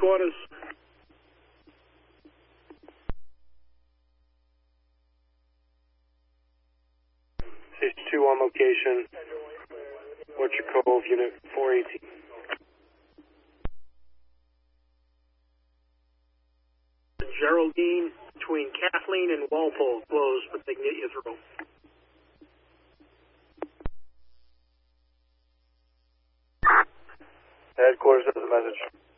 headquarters. Stage 2 on location. Orchard Cove, Unit 418. Geraldine between Kathleen and Walpole closed, but they can get you through. Headquarters has a message.